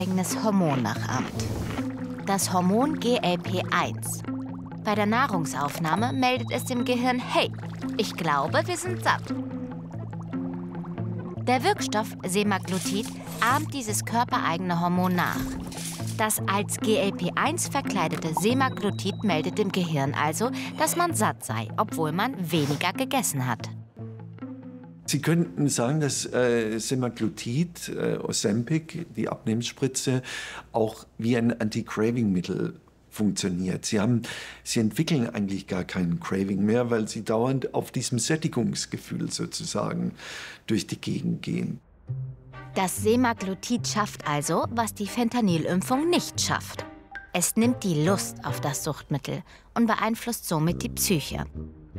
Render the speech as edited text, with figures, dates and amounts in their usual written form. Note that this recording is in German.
eigenes Hormon nachahmt. Das Hormon GLP-1. Bei der Nahrungsaufnahme meldet es dem Gehirn: Hey, ich glaube, wir sind satt. Der Wirkstoff Semaglutid ahmt dieses körpereigene Hormon nach. Das als GLP-1 verkleidete Semaglutid meldet dem Gehirn also, dass man satt sei, obwohl man weniger gegessen hat. Sie könnten sagen, dass Semaglutid, Ozempic, die Abnehmspritze, auch wie ein Anti-Craving-Mittel funktioniert. Sie entwickeln eigentlich gar keinen Craving mehr, weil sie dauernd auf diesem Sättigungsgefühl sozusagen durch die Gegend gehen. Das Semaglutid schafft also, was die Fentanylimpfung nicht schafft. Es nimmt die Lust auf das Suchtmittel und beeinflusst somit die Psyche.